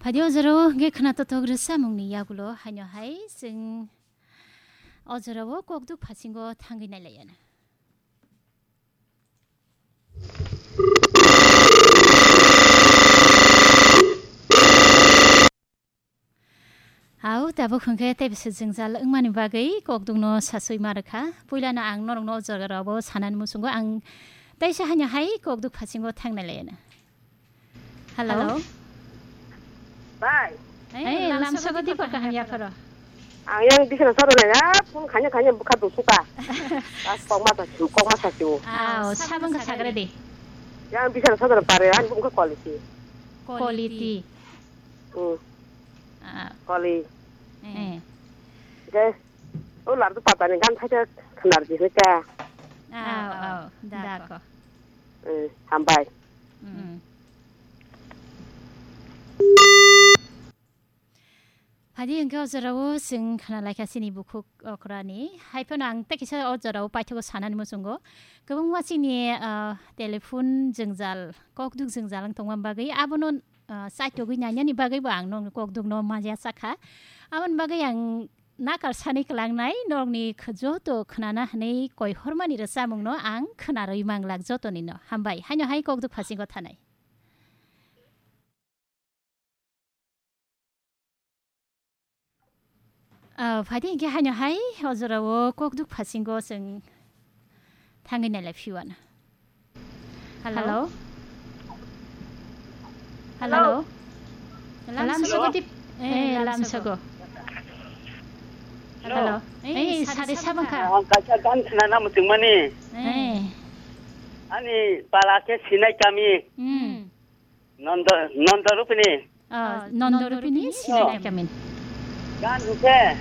파디오 저러 게 크나토 토그르사 몽니 야구로 하녀하이 승 어저러워 꼭두 파친 거 탕기 날려야나. 아우 다보 큰게 때비스 증잘 응만이 바기 꼭두노 사소이 마르카 보일라나 앙노롱노 저러워 사난 무슨 거앙 다시 하녀하이 꼭두 파친 거 탕날려야나. Hello. Bye. Làm sao có tiếp cận nhà phật rồi? Yang di sana sarana pun kanya buka tu suka. Kong masa cu. Sabang ka sagre di. Yang di sana sarana parean pun ke quality. Quality. Quality. Okay. Lar tu pata ni kan saja kenar di sana. D'accord. Sampai. 파디 응가 어저라고 승 하나 라이카시니 부쿡 어크라니 하이편 앙따기서 어저라고 빠이토고 사나니 무슨 거 그분 와시니 텔레폰 증잘 꼭둑 증잘랑 통만 바기 아버는 사이토기 냐냐니 바기 방농 꼭둑 노 마자 사카 아번 바기 양 나갈 사니 클랑나이 노니 खजोतो खनाना हनै कोइ हरमानि र सामुंनो आं खनारै मांलाक जतोनिनो हामबाय हान्यो हाइ कोकदुक फासिगो थानाय 파디 이게 하냐 하이 어저라고 꼭둑 파신 것은 당연히 랩시원. Hello. 람서고 딥. 람서고. Hello. 사대 사방카. 가차간 하나 무슨 말이? 아니 바라케 시나이 까미. 넌더루피니. 넌더루피니 시나이 까미. Kan uke.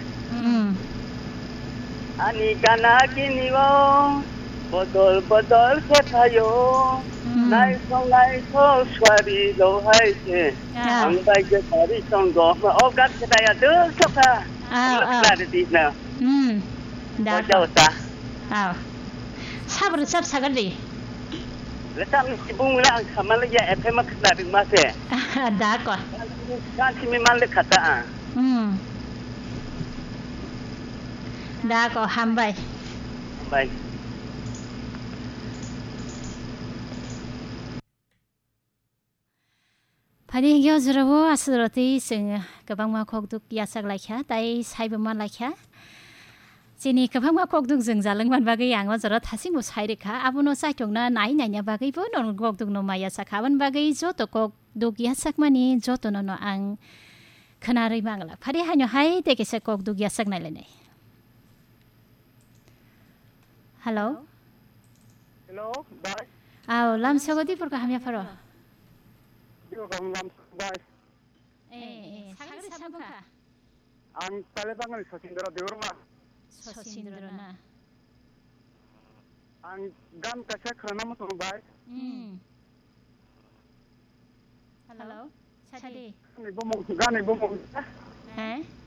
Ani kana kini wo botol ke thayo. Nai so swari lo hai che. Ang bai ke thari song go. O gat ke ta ya de soka. La de di na. Da. Jauh 사브르 삽 사가리. Letak ni bung la kamal ya FM kena di masa. D'accord. Kan si memang le kata. D'accord, hambai. Baik. 파디 겨즈러고 아스러티 승 그방마 kokduk yasak laikha tai saibman laikha Sini kebangma kokduk जों जालंमान बागै आं अजरा थासिमु साइरेखा आबुनो साइटंना नाइ नाइया बागैबो नन kokduk no maya sakaवन बागै जतो kokduk yasak mani जतो no आं खोनारै मांगला फारि हान्यो हाय तेकेसे kokduk yasak नाइलाय Hello. Hello, bye. Lam sogodi porka hamya faro. Yo kam lam bye. Sagre sabaka. Ang talebangan Sosindra Deurma. Sosindrana. Ang gam kasa khana mo bye. Hello. Chadi. Gani bomo.